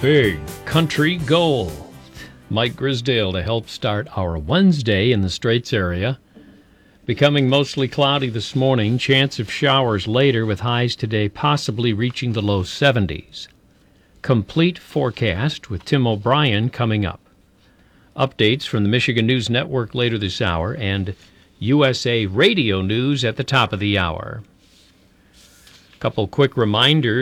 Big Country Gold. Mike Grisdale to help start our Wednesday in the Straits area. Becoming mostly cloudy this morning, chance of showers later with highs today possibly reaching the low 70s. Complete forecast with Tim O'Brien coming up. Updates from the Michigan News Network later this hour and USA Radio News at the top of the hour. Couple quick reminders.